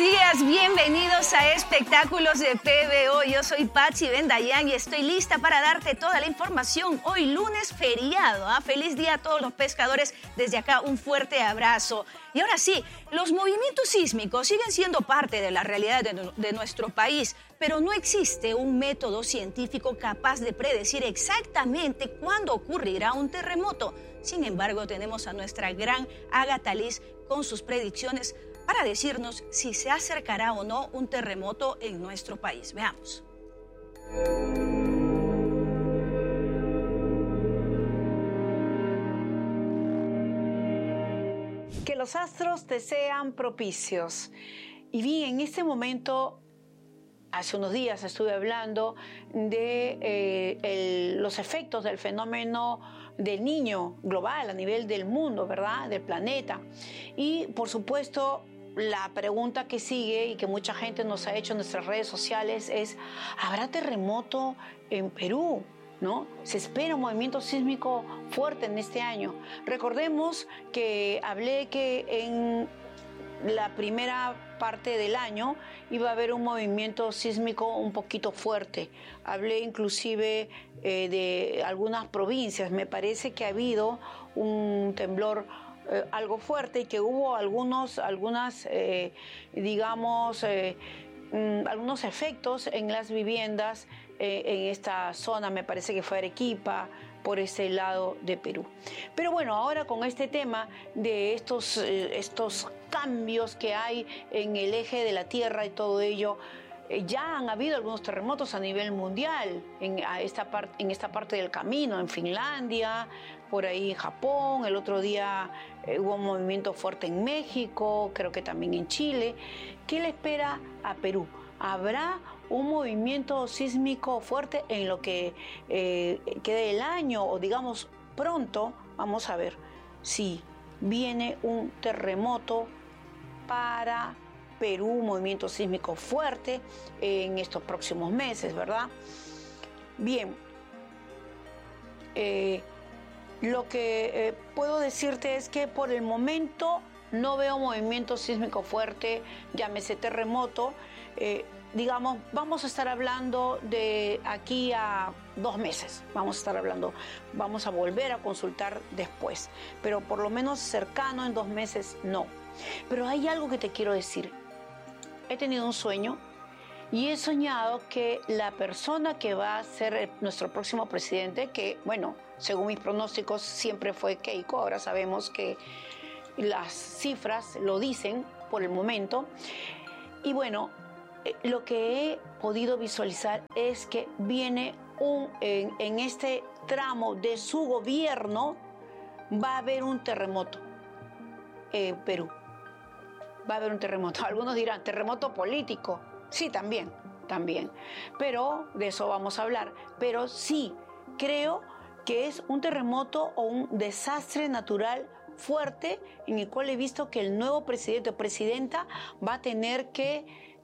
días, bienvenidos a Espectáculos de PBO. Yo soy Patsy Bendayán y estoy lista para darte toda la información. Hoy lunes feriado, Feliz día a todos los pescadores. Desde acá un fuerte abrazo. Y ahora sí, los movimientos sísmicos siguen siendo parte de la realidad de nuestro país, pero no existe un método científico capaz de predecir exactamente cuándo ocurrirá un terremoto. Sin embargo, tenemos a nuestra gran Agatha Liz con sus predicciones para decirnos si se acercará o no un terremoto en nuestro país. Veamos. Que los astros te sean propicios. Y bien, en este momento, hace unos días estuve hablando de los efectos del fenómeno del Niño global a nivel del mundo, ¿verdad? Del planeta. Y, por supuesto, la pregunta que sigue y que mucha gente nos ha hecho en nuestras redes sociales es: ¿habrá terremoto en Perú? ¿No? Se espera un movimiento sísmico fuerte en este año. Recordemos que hablé que en la primera parte del año iba a haber un movimiento sísmico un poquito fuerte. Hablé inclusive de algunas provincias. Me parece que ha habido un temblor algo fuerte y que hubo algunos efectos en las viviendas en esta zona. Me parece que fue Arequipa, por ese lado de Perú. Pero bueno, ahora con este tema de estos cambios que hay en el eje de la Tierra y todo ello, ya han habido algunos terremotos a nivel mundial en esta parte del camino, en Finlandia, por ahí en Japón. El otro día hubo un movimiento fuerte en México, creo que también en Chile. ¿Qué le espera a Perú? ¿Habrá un movimiento sísmico fuerte en lo que quede el año o digamos pronto? Vamos a ver si viene un terremoto para Perú, un movimiento sísmico fuerte en estos próximos meses, ¿verdad? Bien, lo que puedo decirte es que por el momento no veo mente sísmico fuerte, llámese terremoto. Digamos, vamos a estar hablando de aquí a 2 meses. Vamos a volver a consultar después. Pero por lo menos cercano en 2 meses, no. Pero hay algo que te quiero decir. He tenido un sueño y he soñado que la persona que va a ser nuestro próximo presidente, que, bueno, según mis pronósticos siempre fue Keiko, ahora sabemos que las cifras lo dicen por el momento. Y bueno, lo que he podido visualizar es que viene en este tramo de su gobierno va a haber un terremoto en Perú. Va a haber un terremoto. Algunos dirán, ¿terremoto político? Sí, también. Pero de eso vamos a hablar. Pero sí, creo que es un terremoto o un desastre natural fuerte en el cual he visto que el nuevo presidente o presidenta va a tener que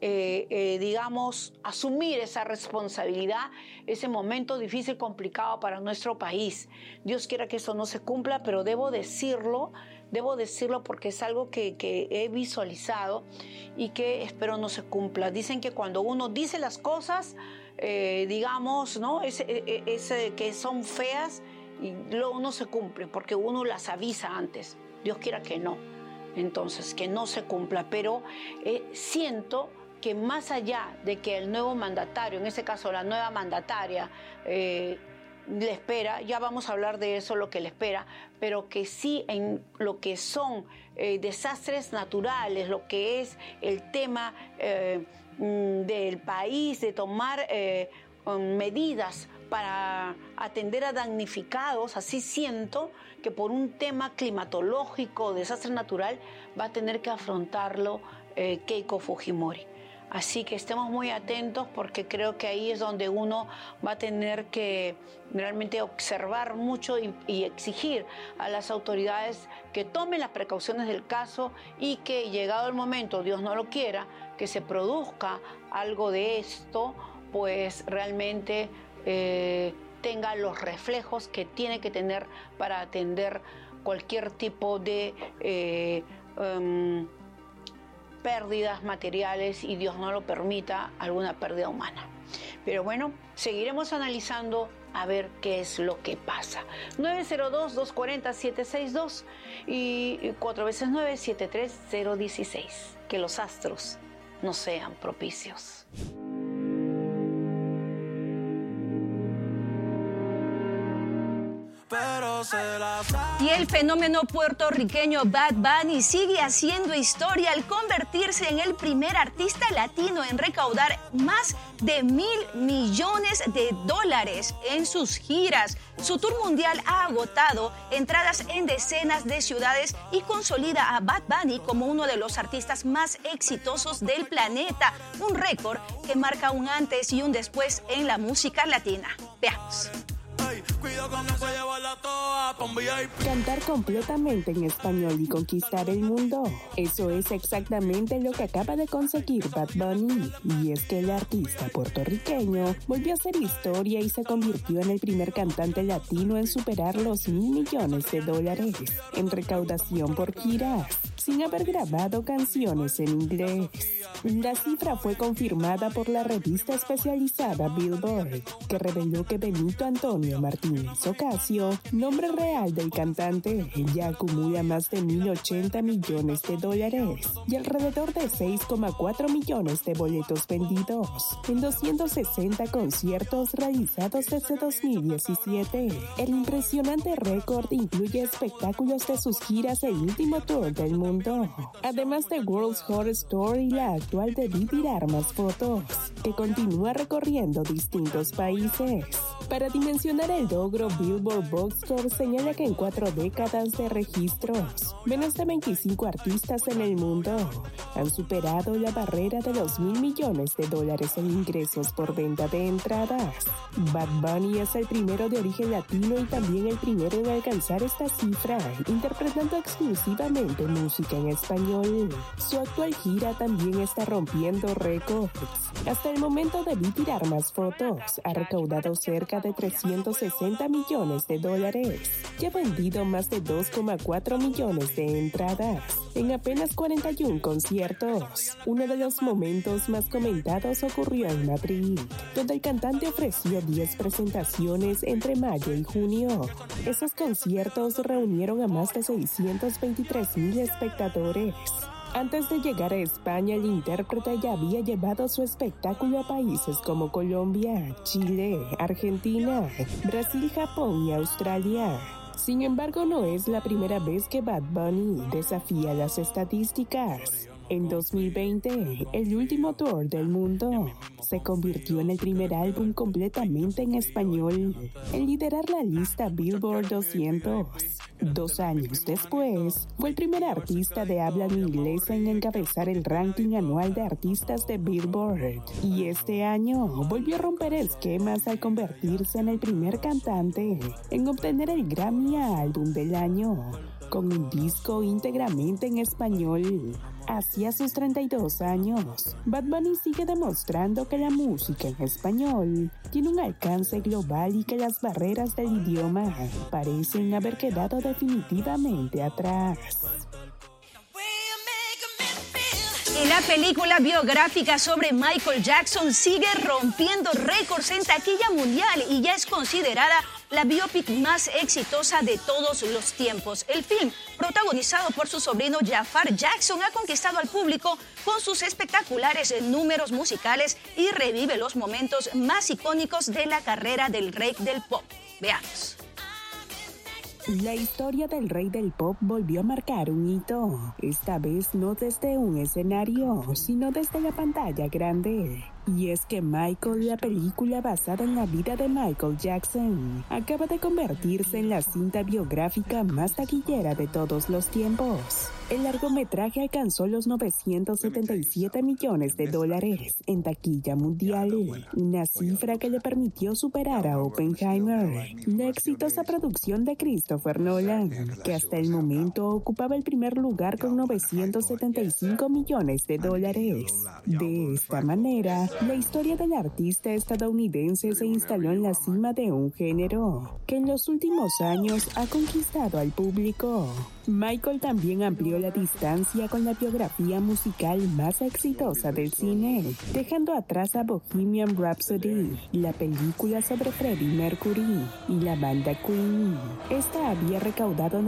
asumir esa responsabilidad, ese momento difícil, complicado para nuestro país. Dios quiera que eso no se cumpla, pero debo decirlo porque es algo que he visualizado y que espero no se cumpla. Dicen que cuando uno dice las cosas, ¿no? Que son feas, y luego no se cumplen porque uno las avisa antes. Dios quiera que no. Entonces, que no se cumpla. Pero siento que más allá de que el nuevo mandatario, en este caso la nueva mandataria, le espera, ya vamos a hablar de eso, lo que le espera, pero que sí en lo que son desastres naturales, lo que es el tema del país, de tomar medidas para atender a damnificados, así siento que por un tema climatológico, desastre natural, va a tener que afrontarlo Keiko Fujimori. Así que estemos muy atentos porque creo que ahí es donde uno va a tener que realmente observar mucho y exigir a las autoridades que tomen las precauciones del caso y que llegado el momento, Dios no lo quiera, que se produzca algo de esto, pues realmente tenga los reflejos que tiene que tener para atender cualquier tipo de pérdidas materiales y Dios no lo permita, alguna pérdida humana. Pero bueno, seguiremos analizando a ver qué es lo que pasa. 902-240-762 y 4 veces 9, 73016. Que los astros no sean propicios. Y el fenómeno puertorriqueño Bad Bunny sigue haciendo historia al convertirse en el primer artista latino en recaudar más de $1,000 millones en sus giras. Su tour mundial ha agotado entradas en decenas de ciudades y consolida a Bad Bunny como uno de los artistas más exitosos del planeta, un récord que marca un antes y un después en la música latina. Veamos. Cantar completamente en español y conquistar el mundo. Eso es exactamente lo que acaba de conseguir Bad Bunny. Y es que el artista puertorriqueño volvió a hacer historia y se convirtió en el primer cantante latino en superar los $1,000 millones en recaudación por giras, sin haber grabado canciones en inglés. La cifra fue confirmada por la revista especializada Billboard, que reveló que Benito Antonio Martínez Ocasio, nombre real del cantante, ya acumula más de $1,080 millones y alrededor de 6,4 millones de boletos vendidos en 260 conciertos realizados desde 2017. El impresionante récord incluye espectáculos de sus giras El Último Tour del Mundo, además de World's Hottest Tour y la actual de Tirar Más Fotos, que continúa recorriendo distintos países. Para dimensionar el logro, Billboard Bookstore señala que en 4 décadas de registros, menos de 25 artistas en el mundo han superado la barrera de los $1,000 millones en ingresos por venta de entradas. Bad Bunny es el primero de origen latino y también el primero en alcanzar esta cifra, interpretando exclusivamente música en español. Su actual gira también está rompiendo récords. Hasta el momento de Tirar Más Fotos ha recaudado cerca de $360 millones y ha vendido más de 2,4 millones de entradas en apenas 41 conciertos. Uno de los momentos más comentados ocurrió en Madrid, donde el cantante ofreció 10 presentaciones entre mayo y junio. Esos conciertos reunieron a más de 623,000 espectadores. Antes de llegar a España, el intérprete ya había llevado su espectáculo a países como Colombia, Chile, Argentina, Brasil, Japón y Australia. Sin embargo, no es la primera vez que Bad Bunny desafía las estadísticas. En 2020, el último tour del mundo se convirtió en el primer álbum completamente en español en liderar la lista Billboard 200. 2 años después, fue el primer artista de habla inglesa en encabezar el ranking anual de artistas de Billboard. Y este año volvió a romper esquemas al convertirse en el primer cantante en obtener el Grammy a Álbum del Año, con un disco íntegramente en español. Hacia sus 32 años, Bad Bunny sigue demostrando que la música en español tiene un alcance global y que las barreras del idioma parecen haber quedado definitivamente atrás. Y la película biográfica sobre Michael Jackson sigue rompiendo récords en taquilla mundial y ya es considerada la biopic más exitosa de todos los tiempos. El film, protagonizado por su sobrino Jafar Jackson, ha conquistado al público con sus espectaculares números musicales y revive los momentos más icónicos de la carrera del rey del pop. Veamos. La historia del rey del pop volvió a marcar un hito, esta vez no desde un escenario, sino desde la pantalla grande. Y es que Michael, la película basada en la vida de Michael Jackson, acaba de convertirse en la cinta biográfica más taquillera de todos los tiempos. El largometraje alcanzó los $977 millones en taquilla mundial, una cifra que le permitió superar a Oppenheimer, la exitosa producción de Christopher Nolan, que hasta el momento ocupaba el primer lugar con $975 millones. De esta manera, la historia del artista estadounidense se instaló en la cima de un género que en los últimos años ha conquistado al público. Michael también amplió la distancia con la biografía musical más exitosa del cine, dejando atrás a Bohemian Rhapsody, la película sobre Freddie Mercury y la banda Queen. Esta había recaudado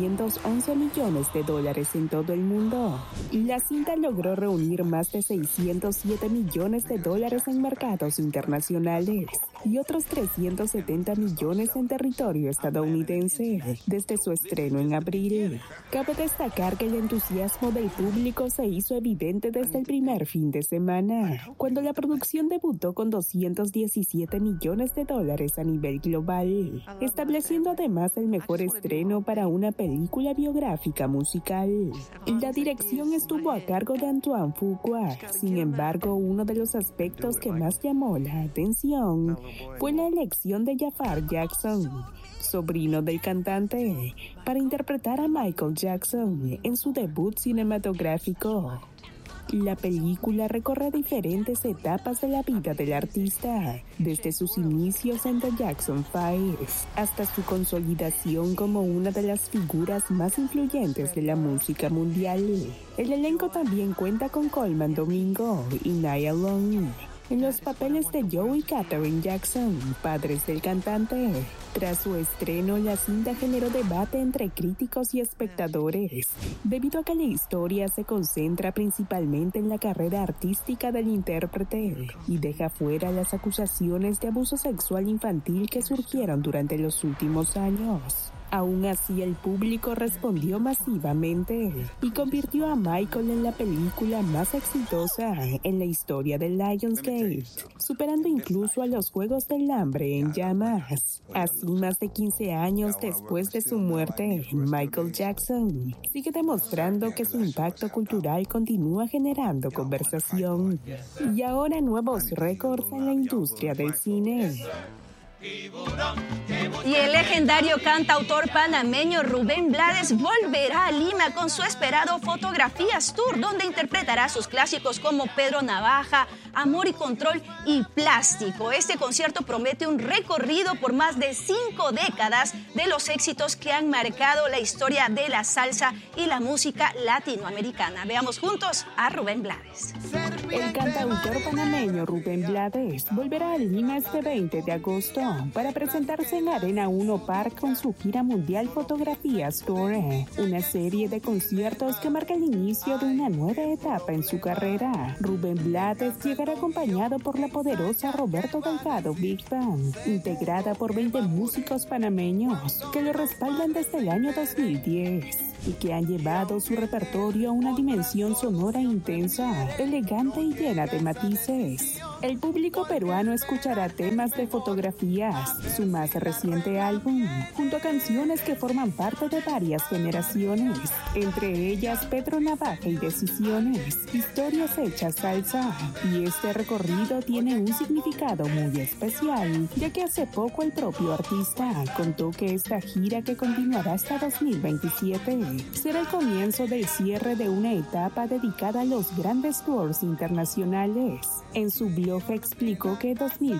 $911 millones en todo el mundo. La cinta logró reunir más de $607 millones en mercados internacionales y otros 370 millones en territorio estadounidense desde su estreno en abril. Cabe destacar que el entusiasmo del público se hizo evidente desde el primer fin de semana, cuando la producción debutó con $217 millones a nivel global, estableciendo además el mejor estreno para una película biográfica musical. La dirección estuvo a cargo de Antoine Fuqua. Sin embargo, uno de los aspectos que más llamó la atención fue la elección de Jafar Jackson, sobrino del cantante, para interpretar a Michael Jackson en su debut cinematográfico. La película recorre diferentes etapas de la vida del artista, desde sus inicios en The Jackson 5 hasta su consolidación como una de las figuras más influyentes de la música mundial. El elenco también cuenta con Coleman Domingo y Nia Long en los papeles de Joe y Katherine Jackson, padres del cantante. Tras su estreno, la cinta generó debate entre críticos y espectadores, debido a que la historia se concentra principalmente en la carrera artística del intérprete y deja fuera las acusaciones de abuso sexual infantil que surgieron durante los últimos años. Aún así, el público respondió masivamente y convirtió a Michael en la película más exitosa en la historia de Lionsgate, superando incluso a los Juegos del Hambre en llamas. Así, más de 15 años después de su muerte, Michael Jackson sigue demostrando que su impacto cultural continúa generando conversación y ahora nuevos récords en la industria del cine. Y el legendario cantautor panameño Rubén Blades volverá a Lima con su esperado Fotografías Tour, donde interpretará sus clásicos como Pedro Navaja, Amor y Control y Plástico. Este concierto promete un recorrido por más de 5 décadas de los éxitos que han marcado la historia de la salsa y la música latinoamericana. Veamos juntos a Rubén Blades. El cantautor panameño Rubén Blades volverá a Lima este 20 de agosto para presentarse en Arena 1 Park con su gira mundial Fotografías Tour, una serie de conciertos que marca el inicio de una nueva etapa en su carrera. Rubén Blades llegará acompañado por la poderosa Roberto Delgado Big Band, integrada por 20 músicos panameños que lo respaldan desde el año 2010 y que han llevado su repertorio a una dimensión sonora intensa, elegante y llena de matices. El público peruano escuchará temas de Fotografías, su más reciente álbum, junto a canciones que forman parte de varias generaciones, entre ellas Pedro Navaja y Decisiones, historias hechas salsa. Y este recorrido tiene un significado muy especial, ya que hace poco el propio artista contó que esta gira, que continuará hasta 2027, será el comienzo del cierre de una etapa dedicada a los grandes tours internacionales. En su blog explicó que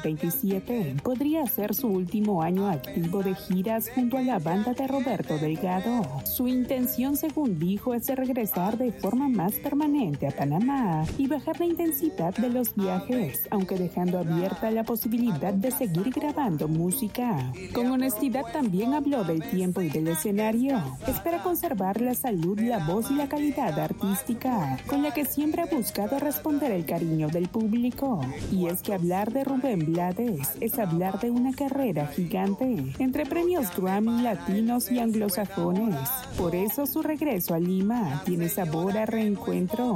2027 podría ser su último año activo de giras junto a la banda de Roberto Delgado. Su intención, según dijo, es regresar de forma más permanente a Panamá y bajar la intensidad de los viajes, aunque dejando abierta la posibilidad de seguir grabando música. Con honestidad también habló del tiempo y del escenario. Espera conservar la salud, la voz y la calidad artística con la que siempre ha buscado responder el cariño del público. Y es que hablar de Rubén Blades es hablar de una carrera gigante, entre premios Grammy latinos y anglosajones. Por eso su regreso a Lima tiene sabor a reencuentro.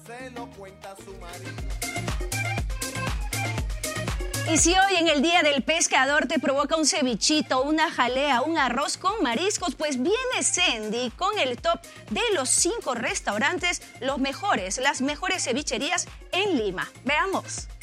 Y si hoy en el Día del Pescador te provoca un cevichito, una jalea, un arroz con mariscos, pues viene Sandy con el top de los 5 restaurantes, las mejores cevicherías en Lima. Veamos.